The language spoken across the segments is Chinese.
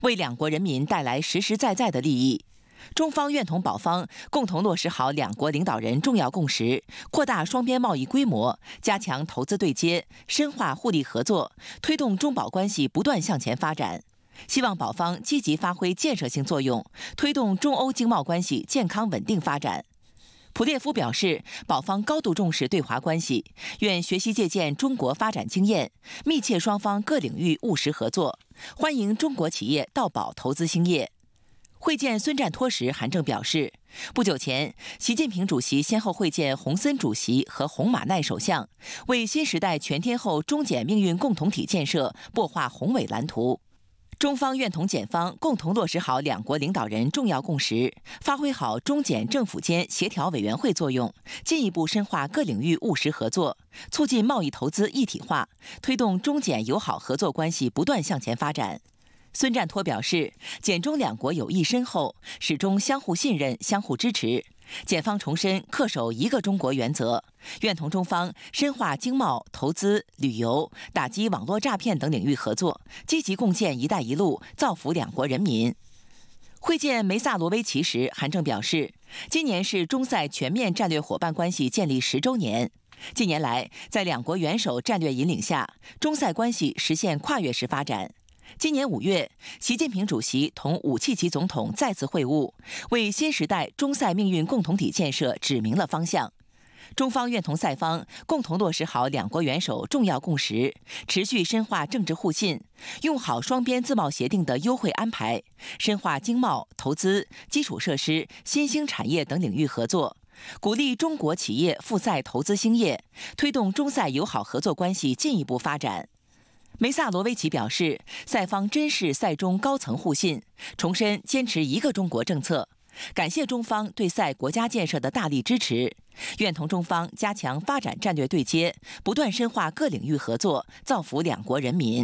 为两国人民带来实实在在的利益。中方愿同保方共同落实好两国领导人重要共识，扩大双边贸易规模，加强投资对接，深化互利合作，推动中保关系不断向前发展。希望保方积极发挥建设性作用，推动中欧经贸关系健康稳定发展。普列夫表示，保方高度重视对华关系，愿学习借鉴中国发展经验，密切双方各领域务实合作，欢迎中国企业到保投资兴业。会见孙占托时，韩正表示，不久前，习近平主席先后会见洪森主席和洪马奈首相，为新时代全天候中检命运共同体建设擘画宏伟蓝图。中方愿同检方共同落实好两国领导人重要共识，发挥好中检政府间协调委员会作用，进一步深化各领域务实合作，促进贸易投资一体化，推动中检友好合作关系不断向前发展。孙占托表示，检中两国友谊深厚，始终相互信任、相互支持。检方重申恪守一个中国原则，愿同中方深化经贸、投资、旅游、打击网络诈骗等领域合作，积极共建“一带一路”，造福两国人民。会见梅萨罗维奇时，韩正表示，今年是中塞全面战略伙伴关系建立10周年。近年来，在两国元首战略引领下，中塞关系实现跨越式发展。今年5月，习近平主席同武契奇总统再次会晤，为新时代中塞命运共同体建设指明了方向。中方愿同塞方共同落实好两国元首重要共识，持续深化政治互信，用好双边自贸协定的优惠安排，深化经贸、投资、基础设施、新兴产业等领域合作，鼓励中国企业赴塞投资兴业，推动中塞友好合作关系进一步发展。梅萨罗维奇表示，塞方珍视塞中高层互信，重申坚持一个中国政策，感谢中方对塞国家建设的大力支持，愿同中方加强发展战略对接，不断深化各领域合作，造福两国人民。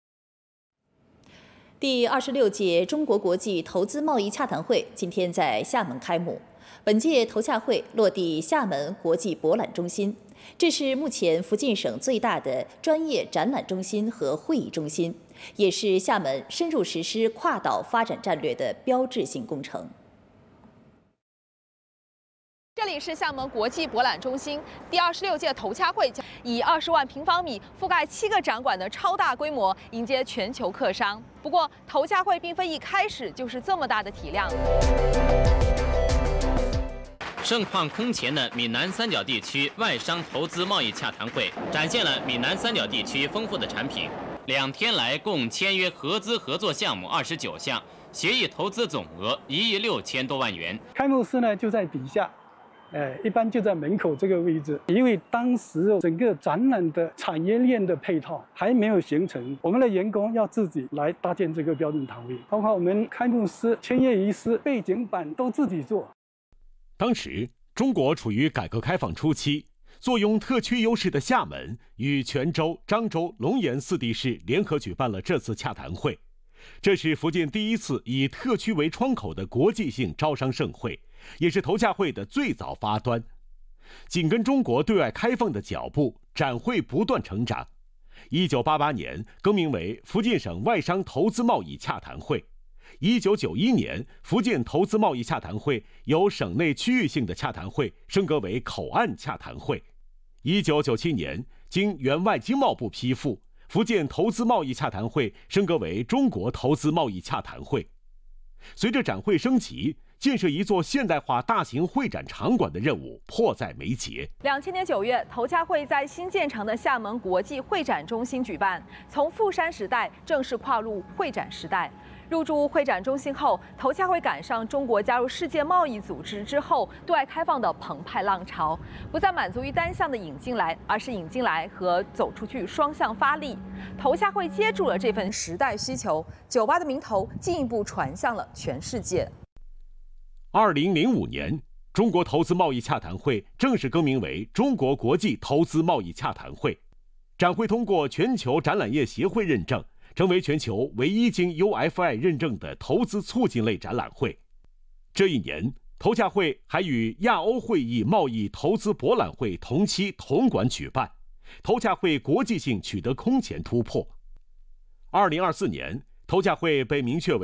第26届中国国际投资贸易洽谈会今天在厦门开幕。本届投洽会落地厦门国际博览中心，这是目前福建省最大的专业展览中心和会议中心，也是厦门深入实施跨岛发展战略的标志性工程。 这里是厦门国际博览中心，第26届投洽会以20万平方米、覆盖7个展馆的超大规模迎接全球客商。不过，投洽会并非一开始就是这么大的体量。 盛况空前的闽南三角地区外商投资贸易洽谈会，展现了闽南三角地区丰富的产品。2天来，共签约合资合作项目29项，协议投资总额1亿6千多万元。 开幕式呢就在底下，一般就在门口这个位置，因为当时整个展览的产业链的配套还没有形成，我们的员工要自己来搭建这个标准摊位，包括我们开幕式、签约仪式、背景板都自己做。 当时，中国处于改革开放初期，坐拥特区优势的厦门与泉州、漳州、龙岩4地市联合举办了这次洽谈会。这是福建第一次以特区为窗口的国际性招商盛会，也是投洽会的最早发端。紧跟中国对外开放的脚步，展会不断成长。1988年更名为福建省外商投资贸易洽谈会。1991年，福建投资贸易洽谈会由省内区域性的洽谈会升格为口岸洽谈会。1997年，经原外经贸部批复，福建投资贸易洽谈会升格为中国投资贸易洽谈会。随着展会升级，建设一座现代化大型会展场馆的任务迫在眉睫。 2000年9月，投洽会在新建成的厦门国际会展中心举办，从富山时代正式跨入会展时代。入驻会展中心后，投洽会赶上中国加入世界贸易组织之后对外开放的澎湃浪潮，不再满足于单向的引进来，而是引进来和走出去双向发力。投洽会接住了这份时代需求，酒吧的名头进一步传向了全世界。 2005年，中国投资贸易洽谈会正式更名为中国国际投资贸易洽谈会。展会通过全球展览业协会认证，成为全球唯一经 UFI 认证的投资促进类展览会。这一年，投洽会还与亚欧会议贸易投资博览会同期同馆举办，投洽会国际性取得空前突破。2024年，投洽会被明确为